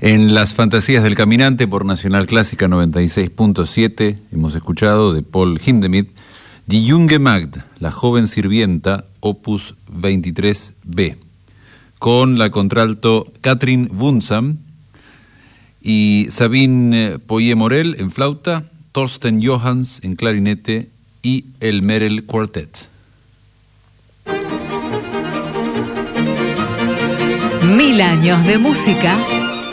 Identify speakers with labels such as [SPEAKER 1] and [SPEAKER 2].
[SPEAKER 1] En Las Fantasías del Caminante por Nacional Clásica 96.7 hemos escuchado de Paul Hindemith Die junge Magd, la joven sirvienta, opus 23b, con la contralto Katrin Wunzam y Sabine Poyer-Morel en flauta, Thorsten Johans en clarinete y el Merel Quartet.
[SPEAKER 2] 1000 años de música